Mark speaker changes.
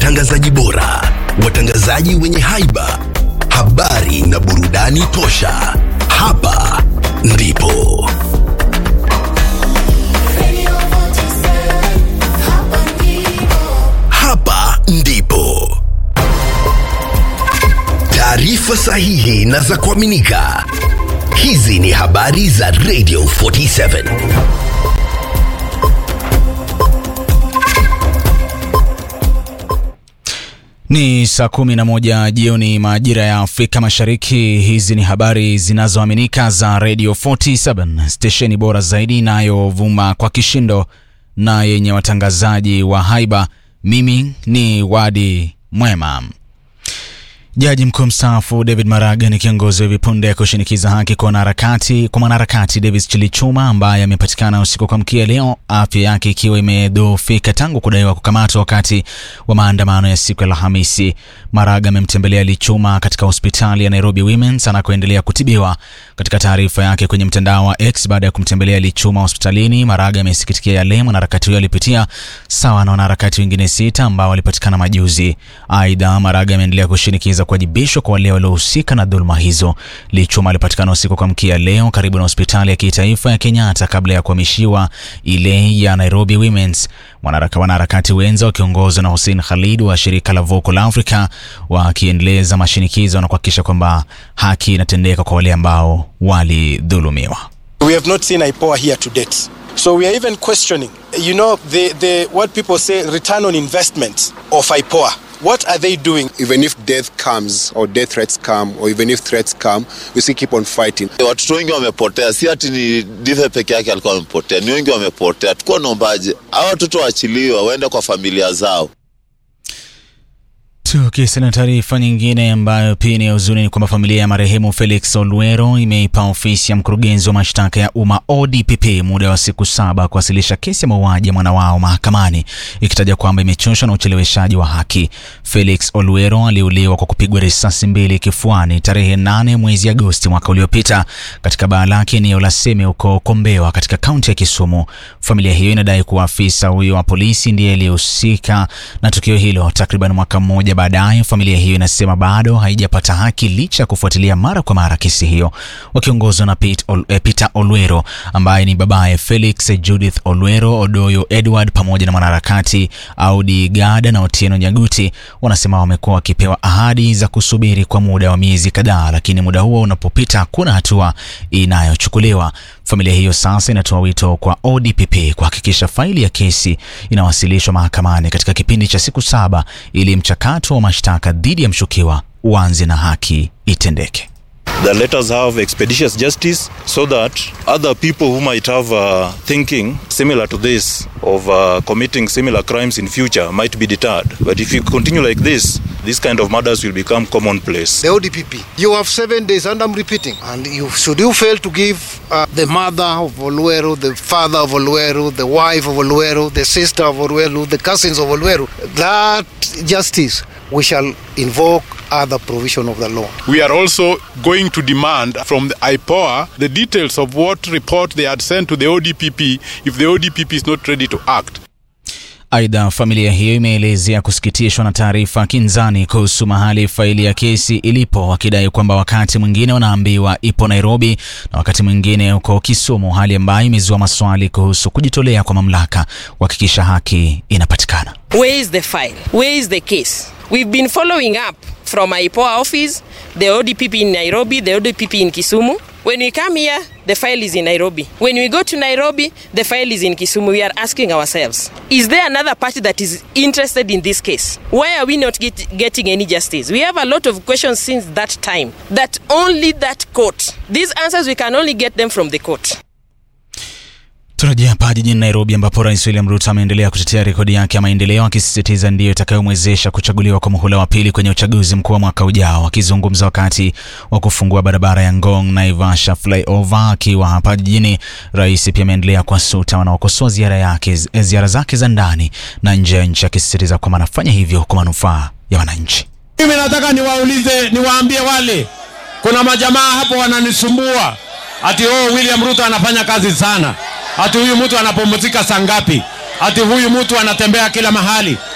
Speaker 1: watangazaji bora, watangazaji wenye haiba, habari na burudani tosha. Hapa ndipo taarifa sahihi na za kuaminika. Hizi ni habari za Radio 47.
Speaker 2: Ni saa 11 jioni majira ya Afrika Mashariki. Hizi ni habari zinazoaminika za Radio 47, stesheni bora zaidi inayovuma kwa kishindo na yenye watangazaji wa haiba. Mimi ni Wadi Mwema. Jaji mkuu mstaafu David Maraga ni kiongozi wa vipunde kushinikiza haki kwa mwanaharakati Davis Chilichuma ambaye amepatikana usiku kwa mkia leo, afya yake ikiwa imedhoofika tangu kudaiwa kukamatwa wakati wa maandamano ya siku ya Alhamisi. Maraga amemtembelea Lichuma katika hospitali ya Nairobi Women's anakoendelea kutibiwa. Katika taarifa yake kwenye mtandao wa X baada ya kumtembelea Lichuma hospitalini, Maraga amesikitikia yale mwanaharakati huyo alipitia sawa na wanaharakati wengine 6 ambao walipatikana majuzi. Aidha, Maraga ameendelea kushinikiza kuwajibishwa kwa wale waliohusika na dhuluma hizo. Lichuma alipatikana usiku kwa mkia leo karibu na hospitali ya kitaifa ya Kenyatta kabla ya kuhamishiwa ile ya Nairobi Women's. Wanaharakati wenza wakiongozwa na Hussein Khalid wa shirika la Vocal Africa wakiendeleza mashinikizo na kuhakikisha kwamba haki inatendeka kwa wale ambao walidhulumiwa.
Speaker 3: We have not seen IPOA here to date. So we are even questioning, the what people say return on investment of IPOA. What are they doing?
Speaker 4: Even if death comes or death threats come or even if threats come, we still keep on fighting.
Speaker 5: Watu wengi wamepotea, si ati ni Dive peke yake alikuwa amepotea, ni wengi wamepotea. Tukua naombaje hao watoto waachiliwe waende kwa familia zao.
Speaker 2: Tukisema taarifa nyingine ambayo pia ni huzuni ni kwamba familia ya marehemu Felix Olwero imeipa ofisi ya mkurugenzi wa mashtaka ya umma ODPP muda wa siku 7 kuwasilisha kesi ya mauaji ya mwana wao mahakamani, ikitaja kwamba imechoshwa na ucheleweshaji wa haki. Felix Olwero aliuliwa kwa kupigwa risasi 2 kifuani tarehe 8 mwezi Agosti mwaka uliopita katika baa lake eneo la Seme huko Kombewa katika kaunti ya Kisumu. Familia hiyo inadai kuwa afisa huyo wa polisi ndiye aliyehusika na tukio hilo. Takriban mwaka mmoja baadaye, familia hiyo inasema bado haijapata haki licha ya kufuatilia mara kwa mara kesi hiyo. Wakiongozwa na Peter Olwero ambaye ni babaye Felix, Judith Olwero, Odoyo Edward pamoja na mwanaharakati Audi Gada na Otieno Nyaguti, wanasema wamekuwa wakipewa ahadi za kusubiri kwa muda wa miezi kadhaa, lakini muda huo unapopita hakuna hatua inayochukuliwa. Familia hiyo sasa inatoa wito kwa ODPP kuhakikisha faili ya kesi inawasilishwa mahakamani katika kipindi cha siku 7 ili mchakato wa mashtaka dhidi ya mshukiwa uanze na haki itendeke.
Speaker 6: Let us have expeditious justice so that other people who might have thinking similar to this of committing similar crimes in future might be deterred. But if you continue like this kind of murders will become commonplace.
Speaker 7: The ODPP, you have 7 days, and I'm repeating, and you fail to give the mother of Olwero, the father of Olwero, the wife of Olwero, the sister of Olwero, the cousins of Olwero, that justice, we shall invoke other provision of the law.
Speaker 8: We are also going to demand from the IPOA the details of what report they had sent to the ODPP if the ODPP is not ready to act.
Speaker 2: Aidha, familia hiyo imeelezea kusikitishwa na taarifa kinzani kuhusu mahali faili ya kesi ilipo, wakidai kwamba wakati mwingine wanaambiwa ipo Nairobi na wakati mwingine uko Kisumu, hali ambayo imezua maswali kuhusu kujitolea kwa mamlaka kuhakikisha haki inapatikana.
Speaker 9: Where is the file? Where is the case? We've been following up from IPOA office, the ODPP in Nairobi, the ODPP in Kisumu. When we come here, the file is in Nairobi. When we go to Nairobi, the file is in Kisumu. We are asking ourselves, is there another party that is interested in this case? Why are we not getting any justice? We have a lot of questions since that time, that only that court. These answers, we can only get them from the court.
Speaker 2: Turejea hapa jijini Nairobi ambapo Rais William Ruto ameendelea kutetea rekodi yake ya maendeleo, akisisitiza ndiyo itakayomwezesha kuchaguliwa kwa muhula wa pili kwenye uchaguzi mkuu wa mwaka ujao. Akizungumza wakati wa kufungua barabara ya Ngong Naivasha flyover akiwa hapa jijini, Rais pia ameendelea kuwasuta wanaokosoa ziara zake za ndani na nje ya nchi, akisisitiza kwamba anafanya hivyo kwa manufaa ya wananchi.
Speaker 10: Mimi nataka niwaambie wale, kuna majamaa hapo wananisumbua ati William Ruto anafanya kazi sana. Ati huyu mtu anapumzika saa ngapi? Ati huyu mtu anatembea kila mahali.